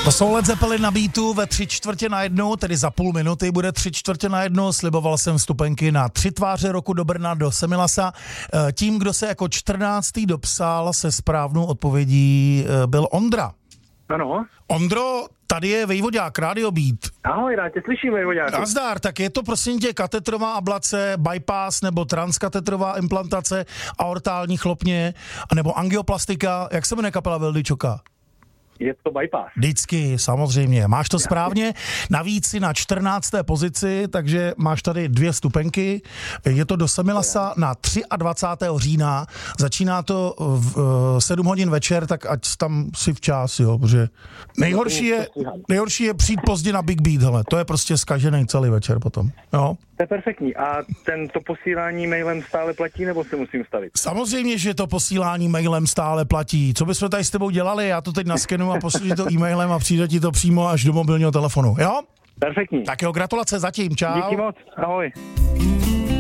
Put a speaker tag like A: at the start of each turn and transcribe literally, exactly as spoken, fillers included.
A: To jsou Led Zeppelin na beatu ve tři čtvrtě na jednu, tedy za půl minuty bude tři čtvrtě na jednu. Sliboval jsem vstupenky na tři tváře roku do Brna, do Semilasa. Tím, kdo se jako čtrnáctý dopsal se správnou odpovědí, byl Ondra.
B: Ano.
A: Ondro, tady je Vejvodák, Radio Beat.
B: Ahoj, rád tě slyším, Vejvodák.
A: Nazdar, tak je to prosím tě katetrová ablace, bypass nebo transkatetrová implantace, aortální chlopně, nebo angioplastika, jak se jmenuje kapela Veldy Čoka?
B: Je to bypass.
A: Vždycky, samozřejmě. Máš to správně. Navíc si na čtrnácté pozici, takže máš tady dvě stupenky. Je to do Semilasa na dvacátého třetího října. Začíná to v uh, sedm hodin večer, tak ať tam si včas, jo, protože nejhorší je, nejhorší je přijít pozdě na Big Beat, hele. To je prostě zkažený celý večer potom, jo.
B: To je perfektní. A tento posílání mailem stále platí, nebo si musím stavit?
A: Samozřejmě, že to posílání mailem stále platí. Co bychom tady s tebou dělali? Já to teď naskenu a pošlu to e-mailem a přijde ti to přímo až do mobilního telefonu, jo?
B: Perfektní.
A: Tak jo, gratulace zatím, čau.
B: Díky moc, ahoj.